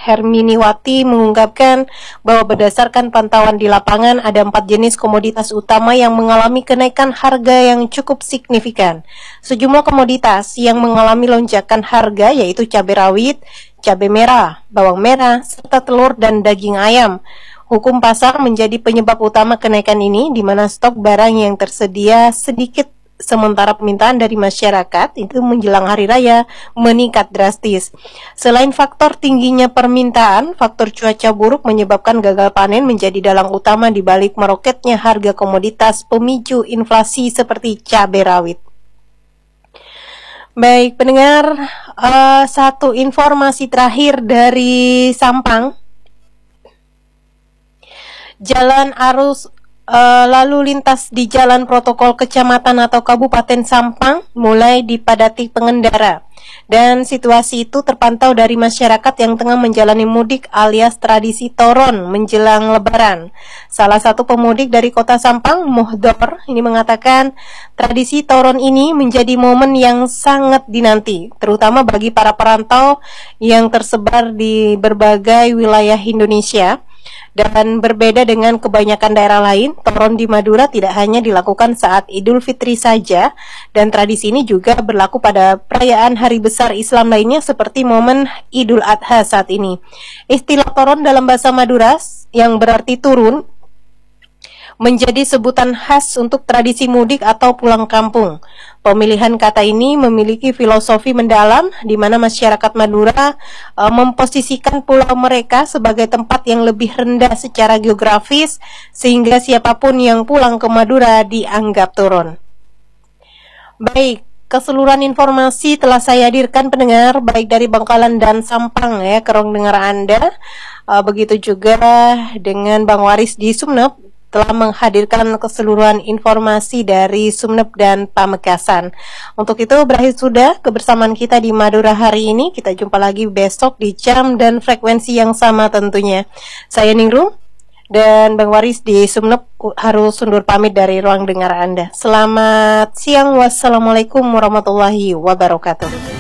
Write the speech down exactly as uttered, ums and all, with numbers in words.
Herminiwati mengungkapkan bahwa berdasarkan pantauan di lapangan ada empat jenis komoditas utama yang mengalami kenaikan harga yang cukup signifikan. Sejumlah komoditas yang mengalami lonjakan harga yaitu cabai rawit, cabai merah, bawang merah, serta telur dan daging ayam. Hukum pasar menjadi penyebab utama kenaikan ini, di mana stok barang yang tersedia sedikit sementara permintaan dari masyarakat itu menjelang hari raya meningkat drastis. Selain faktor tingginya permintaan, faktor cuaca buruk menyebabkan gagal panen menjadi dalang utama di balik meroketnya harga komoditas pemicu inflasi seperti cabai rawit. Baik pendengar, uh, satu informasi terakhir dari Sampang. Jalan arus Uh, lalu lintas di jalan protokol kecamatan atau kabupaten Sampang mulai dipadati pengendara, dan situasi itu terpantau dari masyarakat yang tengah menjalani mudik alias tradisi toron menjelang lebaran. Salah satu pemudik dari kota Sampang, Muhdor, ini mengatakan tradisi toron ini menjadi momen yang sangat dinanti, terutama bagi para perantau yang tersebar di berbagai wilayah Indonesia. Dan berbeda dengan kebanyakan daerah lain, toron di Madura tidak hanya dilakukan saat Idul Fitri saja, dan tradisi ini juga berlaku pada perayaan hari besar Islam lainnya seperti momen Idul Adha saat ini. Istilah toron dalam bahasa Madura yang berarti turun menjadi sebutan khas untuk tradisi mudik atau pulang kampung. Pemilihan kata ini memiliki filosofi mendalam di mana masyarakat Madura e, memposisikan pulau mereka sebagai tempat yang lebih rendah secara geografis sehingga siapapun yang pulang ke Madura dianggap turun. Baik, keseluruhan informasi telah saya hadirkan pendengar baik dari Bangkalan dan Sampang ya ke ruang dengar Anda. E, begitu juga dengan Bang Waris di Sumeneb telah menghadirkan keseluruhan informasi dari Sumeneb dan Pamekasan. Untuk itu berakhir sudah kebersamaan kita di Madura hari ini. Kita jumpa lagi besok di jam dan frekuensi yang sama tentunya. Saya Ningrum dan Bang Waris di Sumeneb harus undur pamit dari ruang dengar Anda. Selamat siang, wassalamualaikum warahmatullahi wabarakatuh.